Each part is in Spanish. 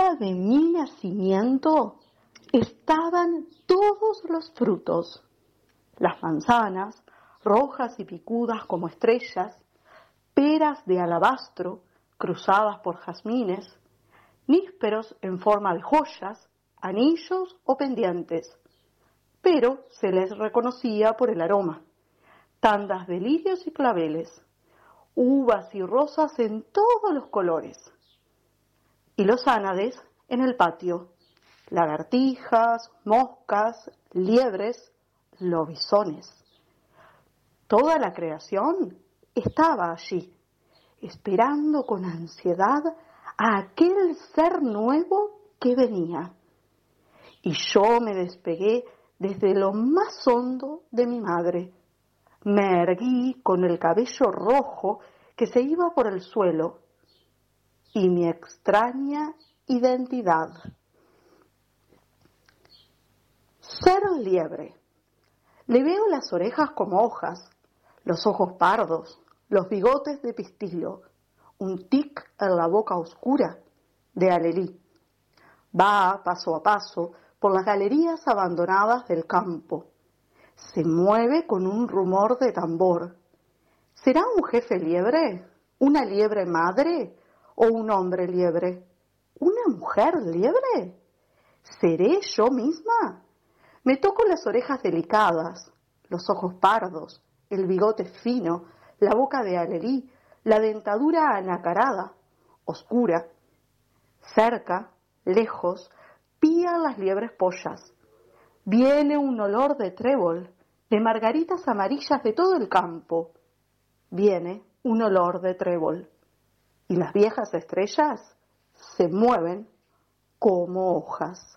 día de mi nacimiento estaban todos los frutos, las manzanas, rojas y picudas como estrellas, peras de alabastro cruzadas por jazmines, nísperos en forma de joyas, anillos o pendientes, pero se les reconocía por el aroma, tandas de lirios y claveles, uvas y rosas en todos los colores, y los ánades en el patio, lagartijas, moscas, liebres, lobisones. Toda la creación estaba allí, esperando con ansiedad a aquel ser nuevo que venía. Y yo me despegué desde lo más hondo de mi madre. Me erguí con el cabello rojo que se iba por el suelo y mi extraña identidad. Ser liebre. Le veo las orejas como hojas, los ojos pardos, los bigotes de pistilo, un tic en la boca oscura de alelí. Va paso a paso por las galerías abandonadas del campo. Se mueve con un rumor de tambor. ¿Será un jefe liebre? ¿Una liebre madre? ¿O un hombre liebre? ¿Una mujer liebre? ¿Seré yo misma? Me toco las orejas delicadas, los ojos pardos, el bigote fino, la boca de alelí, la dentadura anacarada, oscura. Cerca, lejos, pían las liebres pollas. Viene un olor de trébol, de margaritas amarillas de todo el campo. Viene un olor de trébol. Y las viejas estrellas se mueven como hojas.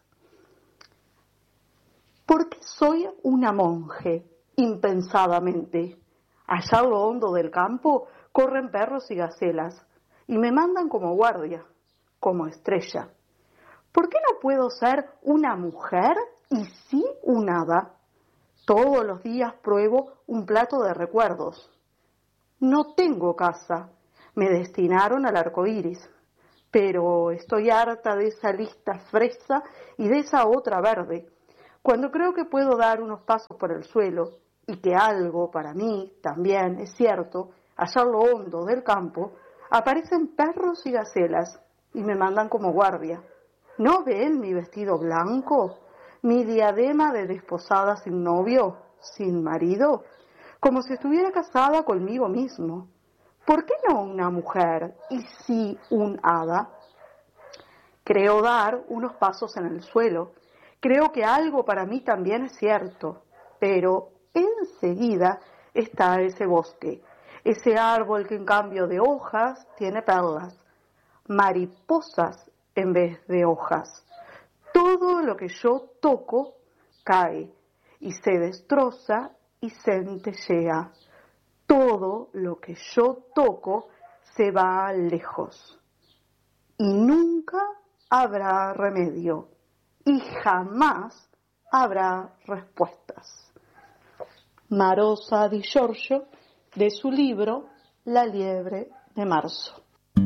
¿Por qué soy una monje, impensadamente? Allá a lo hondo del campo corren perros y gacelas, y me mandan como guardia, como estrella. ¿Por qué no puedo ser una mujer y sí un hada? Todos los días pruebo un plato de recuerdos. No tengo casa, me destinaron al arco iris, pero estoy harta de esa lista fresa y de esa otra verde. Cuando creo que puedo dar unos pasos por el suelo y que algo para mí también es cierto, allá a lo hondo del campo, aparecen perros y gacelas y me mandan como guardia. ¿No ven mi vestido blanco? ¿Mi diadema de desposada sin novio, sin marido? Como si estuviera casada conmigo mismo. ¿Por qué no una mujer y sí un hada? Creo dar unos pasos en el suelo. Creo que algo para mí también es cierto, pero enseguida está ese bosque, ese árbol que en cambio de hojas tiene perlas, mariposas en vez de hojas. Todo lo que yo toco cae y se destroza y centellea. Todo lo que yo toco se va lejos y nunca habrá remedio. Y jamás habrá respuestas. Marosa Di Giorgio, de su libro La liebre de marzo.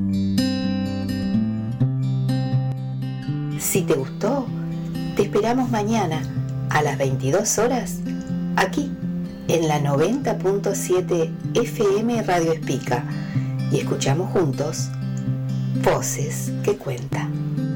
Si te gustó, te esperamos mañana a las 22 horas, aquí en la 90.7 FM Radio Espica, y escuchamos juntos Voces que Cuentan.